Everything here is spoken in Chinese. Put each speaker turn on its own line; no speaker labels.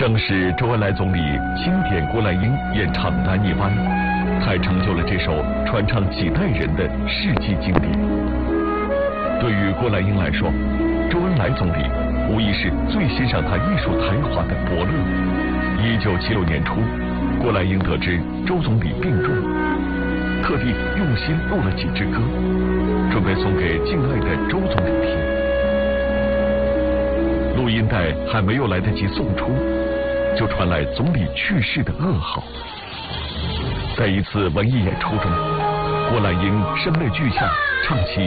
正是周恩来总理钦点郭兰英演唱《南泥湾》，才成就了这首传唱几代人的世纪经典。对于郭兰英来说，周恩来总理无疑是最欣赏他艺术才华的伯乐。1976年初，郭兰英得知周总理病重，特地用心录了几支歌，准备送给敬爱的周总理听。录音带还没有来得及送出，就传来总理去世的噩耗。在一次文艺演出中，郭兰英声泪俱下唱起